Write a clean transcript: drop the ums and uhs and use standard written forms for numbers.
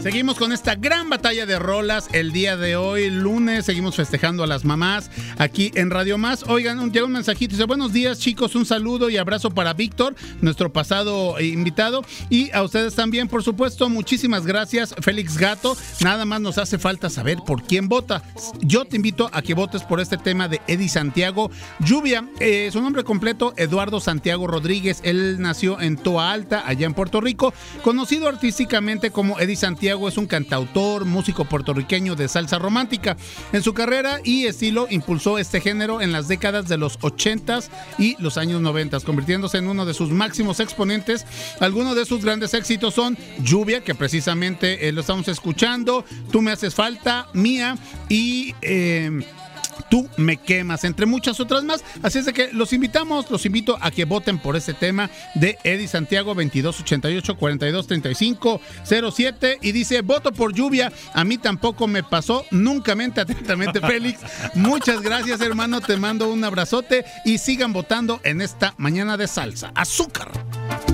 Seguimos con esta gran batalla de rolas el día de hoy, lunes, seguimos festejando a las mamás aquí en Radio Más. Oigan, llega un mensajito, dice: buenos días chicos, un saludo y abrazo para Víctor, nuestro pasado invitado, y a ustedes también, por supuesto, muchísimas gracias, Félix Gato. Nada más nos hace falta saber por quién vota. Yo te invito a que votes por este tema de Eddie Santiago, Lluvia. Su nombre completo, Eduardo Santiago Rodríguez. Él nació en Toa Alta, allá en Puerto Rico, conocido artísticamente como Eddie Santiago. Es un cantautor, músico puertorriqueño de salsa romántica. En su carrera y estilo impulsó este género en las décadas de los 80s y los años 90, convirtiéndose en uno de sus máximos exponentes. Algunos de sus grandes éxitos son Lluvia, que precisamente lo estamos escuchando, Tú me haces falta, Mía y Tú me quemas, entre muchas otras más. Así es de que los invito a que voten por este tema de Eddie Santiago, 2288-423507, y dice: voto por Lluvia, a mí tampoco me pasó, nunca mente. Atentamente, Félix. Muchas gracias, hermano, te mando un abrazote y sigan votando en esta mañana de salsa. ¡Azúcar!